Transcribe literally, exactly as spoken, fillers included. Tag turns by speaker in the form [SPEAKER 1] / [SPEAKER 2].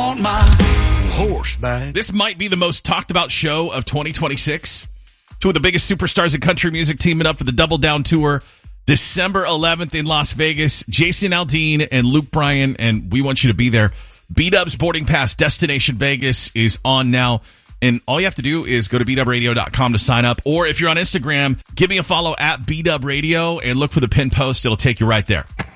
[SPEAKER 1] want my horse back.
[SPEAKER 2] This might be the most talked about show of twenty twenty-six. Two of the biggest superstars in country music teaming up for the Double Down Tour, December eleventh in Las Vegas. Jason Aldean and Luke Bryan, and we want you to be there. B-Dub's boarding pass, Destination Vegas, is on now. And all you have to do is go to b dub radio dot com to sign up. Or if you're on Instagram, give me a follow at B Dub Radio and look for the pinned post. It'll take you right there.